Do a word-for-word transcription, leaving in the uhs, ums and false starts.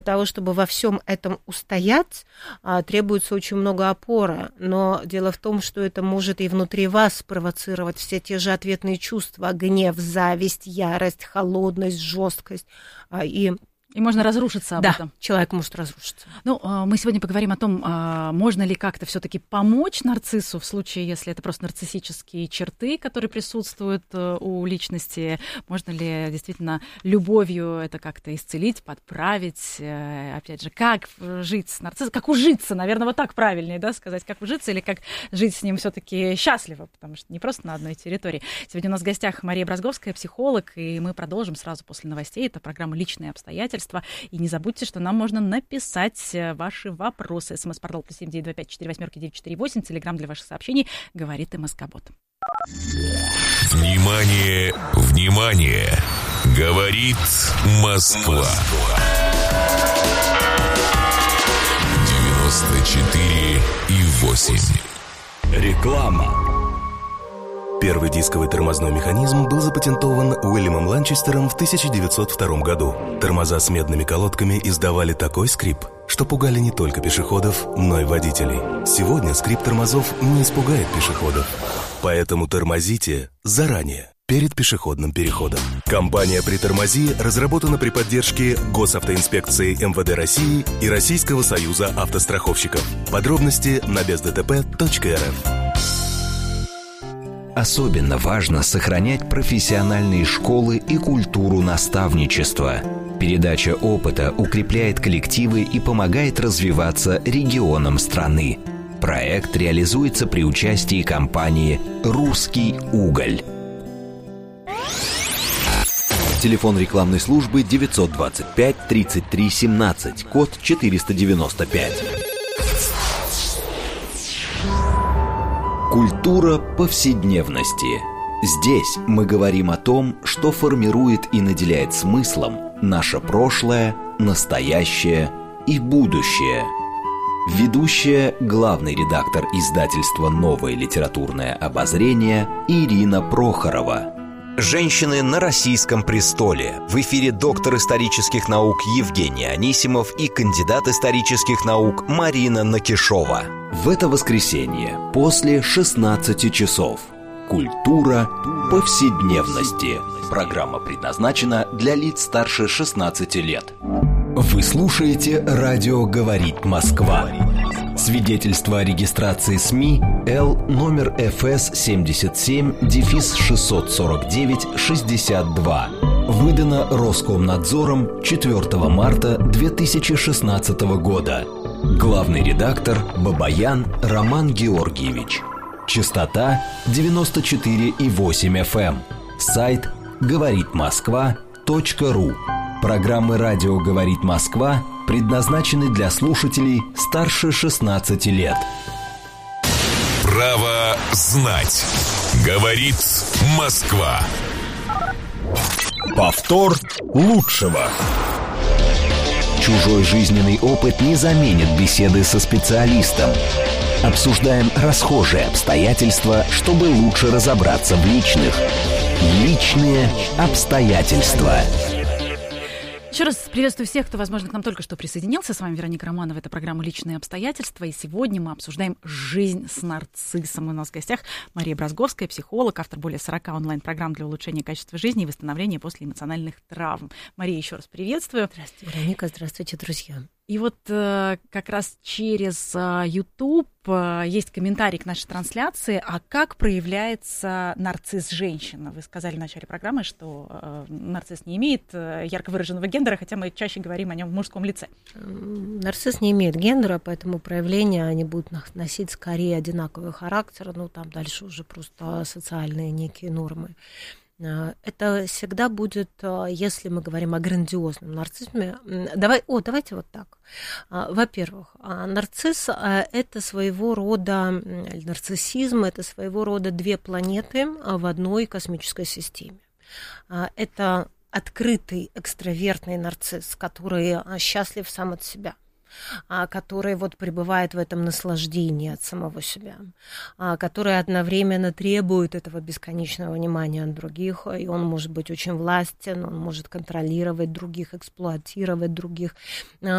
Для того, чтобы во всем этом устоять, требуется очень много опоры. Но дело в том, что это может и внутри вас спровоцировать все те же ответные чувства: гнев, зависть, ярость, холодность, жесткость и... И можно разрушиться об да, этом. Человек может разрушиться. Ну, мы сегодня поговорим о том, можно ли как-то все-таки помочь нарциссу в случае, если это просто нарциссические черты, которые присутствуют у личности. Можно ли действительно любовью это как-то исцелить, подправить? Опять же, как жить с нарциссом? Как ужиться, наверное, вот так правильнее, да, сказать, как ужиться или как жить с ним все-таки счастливо, потому что не просто на одной территории. Сегодня у нас в гостях Мария Бразговская, психолог, и мы продолжим сразу после новостей. Это программа «Личные обстоятельства». И не забудьте, что нам можно написать ваши вопросы. СМС-портал плюс семь девять два пять четыре восемь девять четыре восемь. Телеграм для ваших сообщений. Говорит МСК-бот. Внимание, внимание! Говорит Москва. девяносто четыре и восемь. Реклама. Первый дисковый тормозной механизм был запатентован Уильямом Ланчестером в тысяча девятьсот втором году. Тормоза с медными колодками издавали такой скрип, что пугали не только пешеходов, но и водителей. Сегодня скрип тормозов не испугает пешеходов. Поэтому тормозите заранее, перед пешеходным переходом. Компания «Притормози» разработана при поддержке Госавтоинспекции эм вэ дэ России и Российского союза автостраховщиков. Подробности на без дэ тэ пэ точка эр эф. Особенно важно сохранять профессиональные школы и культуру наставничества. Передача опыта укрепляет коллективы и помогает развиваться регионам страны. Проект реализуется при участии компании «Русский уголь». Телефон рекламной службы девятьсот двадцать пять тридцать три семнадцать, код четыреста девяносто пять. Культура повседневности. Здесь мы говорим о том, что формирует и наделяет смыслом наше прошлое, настоящее и будущее. Ведущая, главный редактор издательства «Новое литературное обозрение» Ирина Прохорова. «Женщины на российском престоле». В эфире доктор исторических наук Евгений Анисимов и кандидат исторических наук Марина Накишова. В это воскресенье после шестнадцати часов. Культура повседневности. Программа предназначена для лиц старше шестнадцати лет. Вы слушаете «Радио говорит Москва». Свидетельство о регистрации СМИ Л номер эф эс семьдесят семь шестьсот сорок девять шестьдесят два. Выдано Роскомнадзором четвёртого марта две тысячи шестнадцатого года. Главный редактор Бабаян Роман Георгиевич. Частота девяносто четыре и восемь эф эм. Сайт говорит москва точка ру. Программы «Радио говорит Москва» предназначены для слушателей старше шестнадцати лет. Право знать. Говорит Москва. Повтор лучшего. Чужой жизненный опыт не заменит беседы со специалистом. Обсуждаем расхожие обстоятельства, чтобы лучше разобраться в личных. Личные обстоятельства. Еще раз приветствую всех, кто, возможно, к нам только что присоединился. С вами Вероника Романова. Это программа «Личные обстоятельства». И сегодня мы обсуждаем жизнь с нарциссом. У нас в гостях Мария Бразговская, психолог, автор более сорока онлайн-программ для улучшения качества жизни и восстановления после эмоциональных травм. Мария, еще раз приветствую. Здравствуйте, Вероника. Здравствуйте, друзья. И вот э, как раз через э, YouTube э, есть комментарий к нашей трансляции. А как проявляется нарцисс женщина? Вы сказали в начале программы, что э, нарцисс не имеет э, ярко выраженного гендера, хотя мы чаще говорим о нем в мужском лице. Нарцисс не имеет гендера, поэтому проявления они будут носить скорее одинаковый характер. Ну, там дальше уже просто социальные некие нормы. Это всегда будет, если мы говорим о грандиозном нарциссизме. Давай, о, давайте вот так. Во-первых, нарцисс – это своего рода, нарциссизм – это своего рода две планеты в одной космической системе. Это открытый экстравертный нарцисс, который счастлив сам от себя. который вот пребывает в этом наслаждении от самого себя, который одновременно требует этого бесконечного внимания от других, и он может быть очень властен, он может контролировать других, эксплуатировать других.